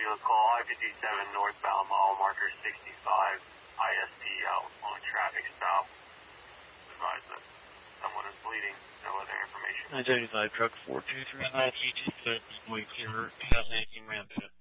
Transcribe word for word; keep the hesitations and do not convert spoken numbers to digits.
you a call. I fifty-seven northbound, mile marker sixty-five, I S P out on a traffic stop. Advise that someone is bleeding. No other information. I identified truck four two three nine, you just said, we clear, two thousand eighteen Rampant.